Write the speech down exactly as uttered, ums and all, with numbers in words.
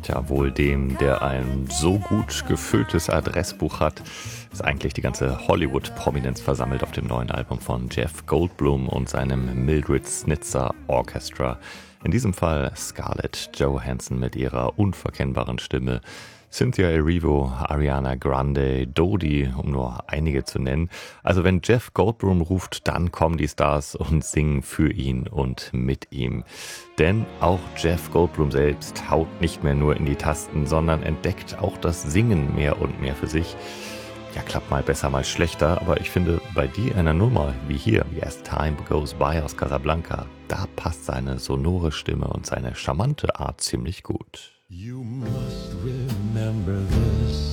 Tja, wohl dem, der ein so gut gefülltes Adressbuch hat, ist eigentlich die ganze Hollywood-Prominenz versammelt auf dem neuen Album von Jeff Goldblum und seinem Mildred Snitzer Orchestra. In diesem Fall Scarlett Johansson mit ihrer unverkennbaren Stimme, Cynthia Erivo, Ariana Grande, Dodie, um nur einige zu nennen. Also wenn Jeff Goldblum ruft, dann kommen die Stars und singen für ihn und mit ihm. Denn auch Jeff Goldblum selbst haut nicht mehr nur in die Tasten, sondern entdeckt auch das Singen mehr und mehr für sich. Ja, klappt mal besser, mal schlechter, aber ich finde, bei die einer Nummer wie hier, wie As Time Goes By aus Casablanca, da passt seine sonore Stimme und seine charmante Art ziemlich gut. You must remember this.